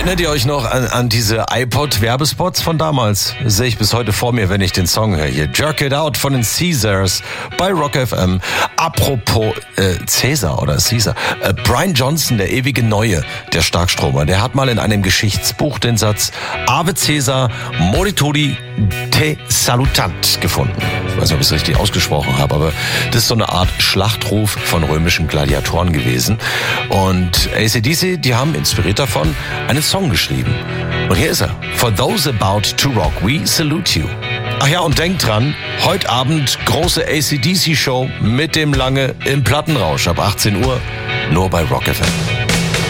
Erinnert ihr euch noch an diese iPod-Werbespots von damals? Das sehe ich bis heute vor mir, wenn ich den Song höre. Hier, Jerk It Out von den Caesars bei Rock FM. Apropos Caesar, Brian Johnson, der ewige Neue, der Starkstromer, der hat mal in einem Geschichtsbuch den Satz Ave Caesar morituri te salutant gefunden. Ich weiß nicht, ob ich es richtig ausgesprochen habe, aber das ist so eine Art Schlachtruf von römischen Gladiatoren gewesen. Und AC/DC, die haben inspiriert davon einen Song geschrieben. Und hier ist er. For those about to rock, we salute you. Ach ja, und denkt dran, heute Abend große AC/DC-Show mit dem Lange im Plattenrausch ab 18 Uhr, nur bei Rock FM.